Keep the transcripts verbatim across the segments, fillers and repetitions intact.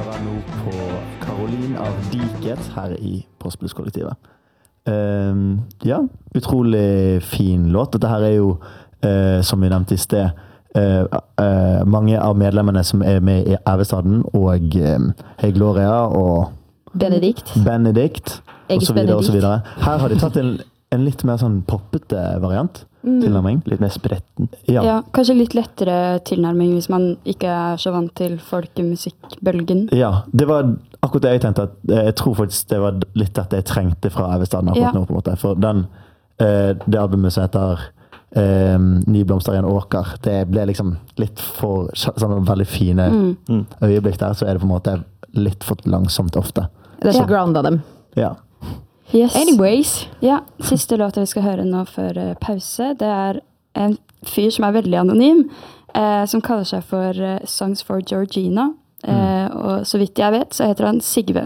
hører nå på Caroline av Diket her i Postblues-kollektivet. Um, ja, utrolig fin låt. Dette her er jo, uh, som vi nevnte i sted, uh, uh, mange av medlemmene som er med i Ævestaden, og um, Hey Gloria og Benedikt, Benedikt og så videre og så videre. Her har de tatt en, en litt mer sånn poppete variant. Mm. Tilnærming. Litt mer spretten. Ja. ja, kanskje litt lettere tilnærming hvis man ikke er så vant til folkemusikkbølgen. Ja, det var akkurat det jeg tenkte at jeg tror faktisk det var litt dette jeg trengte fra Ævestaden akkurat ja. nå på en måte. For den, eh, det albumet som heter eh, Ny blomster i en åker, det ble liksom litt for sånne veldig fine mm. øyeblikk der, så er det på en måte litt for langsomt ofte. Det er så ground av dem. Ja. Yes. Anyways. Ja, siste låta vi skal høre nå før uh, pause, det er en fyr som er veldig anonym, uh, som kaller seg for uh, Songs for Georgina. Uh, mm. Og så vidt jeg vet, så heter han Sigve.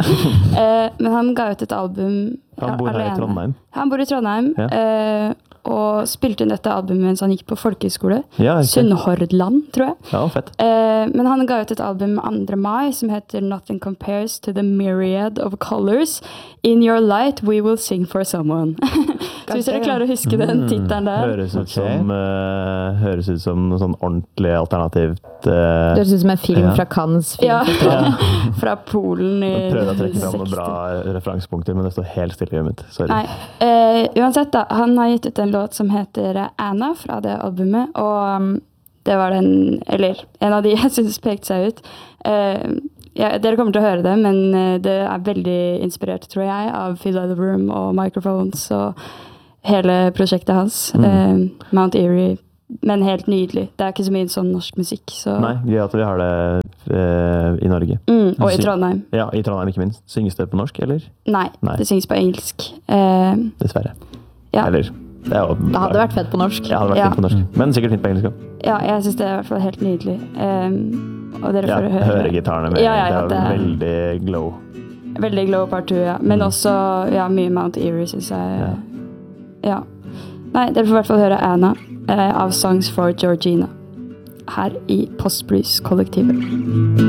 uh, men han ga ut et album Han bor her alene. i Trondheim. Han bor i Trondheim, ja. uh, og spilte inn dette albumet mens han gikk på folkehøyskole. Ja, Sunnhordland, tror jeg. Ja, fett. Uh, men han ga ut et album andre mai som heter Nothing Compares to the Myriad of Colors. In Your Light, We Will Sing for Someone. Så hvis dere klarer å huske den titelen der. Høres ut som, uh, høres ut som noe sånn ordentlig alternativt. Uh, det høres ut som en film ja. fra Cannes. Film ja, fra Polen i Jeg prøvde å trekke fram noen bra referansepunkter, men det står helt stille i huet mitt. Sorry. Nei. Uh, uansett da, han har gitt ut en låt som heter Anna fra det albumet, og um, det var den, eller en av de jeg synes pekte seg ut. Uh, ja, dere kommer til å høre det, men uh, det er veldig inspirert, tror jeg, av Phil Room og Microphones og hele prosjektet hans. Mm. Uh, Mount Erie, men helt nydelig. Det er ikke så mye sånn norsk musikk. Så. Nei, gøy at vi har det uh, i Norge. Mm, og i Trondheim. Ja, i Trondheim ikke minst. Synges det på norsk, eller? Nei, Nei. det synges på engelsk. Uh, Dessverre. Ja. Eller, det, er jo, det hadde vært fett på norsk. Ja, det hadde vært ja. fint på norsk. Men sikkert fint på engelsk også. Ja, jeg synes det er i hvert fall helt nydelig. Um, og dere ja, får høre. Høre gitarene med. Ja, ja, ja, det er veldig glow. Veldig glow part to, ja. Men mm. også ja, mye Mount Erie, synes jeg. Ja. ja. Nei, dere får i hvert fall høre Anna eh, av Songs for Georgina her i Postblues-kollektivet.